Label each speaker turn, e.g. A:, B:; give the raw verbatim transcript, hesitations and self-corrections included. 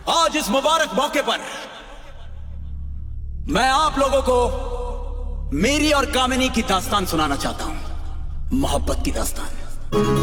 A: आज इस मुबारक मौके पर मैं आप लोगों को मेरी और कामिनी की दास्तान सुनाना चाहता हूं, मोहब्बत की दास्तान।